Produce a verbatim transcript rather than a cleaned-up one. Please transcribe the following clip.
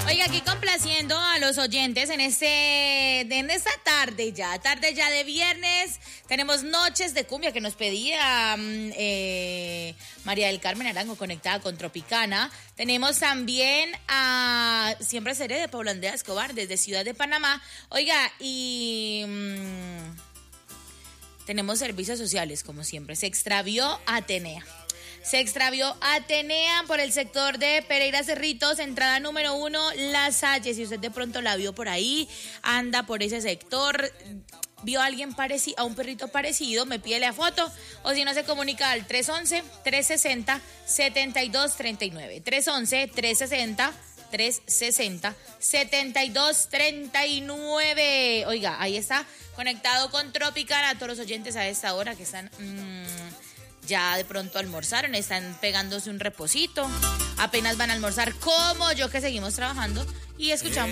Oiga, aquí complaciendo a los oyentes en este, en esta tarde ya, tarde ya de viernes. Tenemos Noches de Cumbia que nos pedía eh, María del Carmen Arango, conectada con Tropicana. Tenemos también a Siempre Seré de Pablo Andrea Escobar desde Ciudad de Panamá. Oiga, y mmm, tenemos servicios sociales, como siempre. Se extravió Atenea. Se extravió Atenea por el sector de Pereira Cerritos, entrada número uno, La Salle. Si usted de pronto la vio por ahí, anda por ese sector, vio a alguien parecido, a un perrito parecido, me pide la foto, o si no se comunica al tres once, tres sesenta, setenta y dos treinta y nueve. tres once, tres sesenta, tres sesenta, setenta y dos treinta y nueve. Oiga, ahí está, conectado con Tropicana, a todos los oyentes a esta hora que están... Mmm, ya de pronto almorzaron, están pegándose un reposito, apenas van a almorzar como yo que seguimos trabajando y escuchamos